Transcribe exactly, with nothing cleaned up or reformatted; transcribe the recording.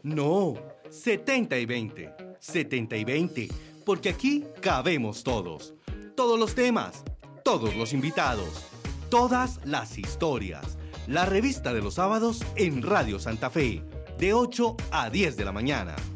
No, setenta y veinte. setenta y veinte, porque aquí cabemos todos. Todos los temas, todos los invitados, todas las historias. La revista de los sábados en Radio Santa Fe, de ocho a diez de la mañana.